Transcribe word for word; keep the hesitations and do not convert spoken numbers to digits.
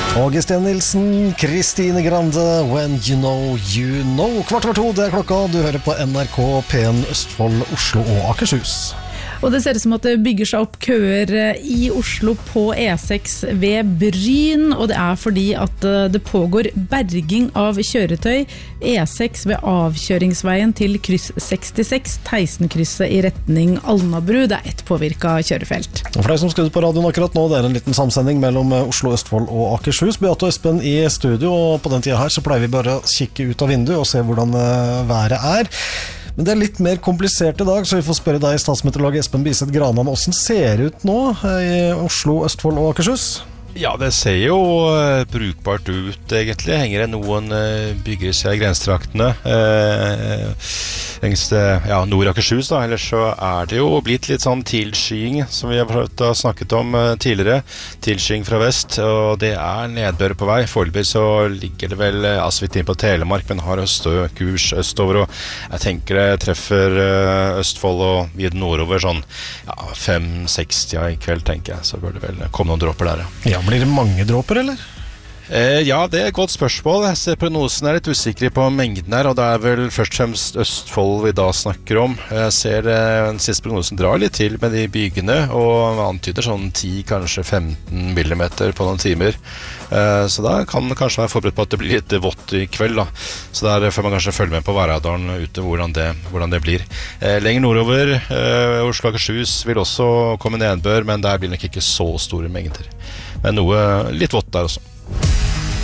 Åge Steen Nilsen, Kristine Grande, When You Know You Know. Kvart over to, det er klokka. Du hører på N R K, P N Østfold, Oslo og Akershus. Og det ser ut som at det bygger seg opp køer i Oslo på E seks ved Bryn, og det er fordi at det pågår berging av kjøretøy E seks ved avkjøringsveien til kryss sekstiseks, Teisenkrysset i retning Alnabru. Det er ett påvirket kjørefelt. Og for deg som skrudde på radioen akkurat nå, det er en liten samsending mellom Oslo, Østfold og Akershus. Beate og Espen i studio, og på den tiden her så pleier vi bare å kikke ut av vinduet og se hvordan været er. Men det er litt mer komplisert i dag, så vi får spørre deg, statsmeteorolog Espen Biseth Granam, hvordan ser det ut nå i Oslo, Østfold og Akershus? Ja, det ser jo uh, brukbart ut egentlig. Henger det noen uh, bygger seg i grensetraktene uh, lengst ja, Nord-Akershus da, ellers så er det jo blitt litt sånn tilskying som vi har snakket om uh, tidligere, tilskying fra vest, og det er nedbør på vei. Foreløpig så ligger det vel uh, så vidt inn på Telemark, men har østø kurs østover, og jeg tenker det treffer uh, Østfold og videre nordover sånn ja, fem seksti i kveld, tenker jeg, så bør det vel komme noen dråper der, ja. Ja, blir det mange dråper, eller? Eh, ja, det er et godt spørsmål. Jeg ser prognosen er litt usikker på mengden her, og det er vel først og fremst Østfold vi da snakker om. Jeg ser eh, den siste prognosen drar litt til med de bygene, og antyder sånn ti, kanskje femten millimeter på noen timer. Eh, så da kan man kanskje være forberedt på at det blir litt vått i kveld da. Så der får man kanskje følge med på værradaren ute hvordan det, hvordan det blir. Eh, lenger nordover, eh, Oslo og Akershus vil også komme nedbør, men der blir nok ikke så store mengder. Men noe litt vått der også.